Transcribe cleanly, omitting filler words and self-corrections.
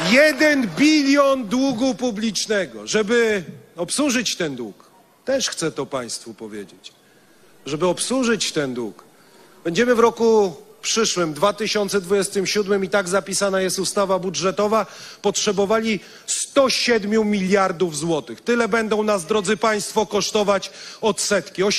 1 bilion długu publicznego. Żeby obsłużyć ten dług, też chcę to państwu powiedzieć, żeby obsłużyć ten dług, będziemy w roku przyszłym, 2027, i tak zapisana jest ustawa budżetowa, potrzebowali 107 miliardów złotych. Tyle będą nas, drodzy państwo, kosztować odsetki.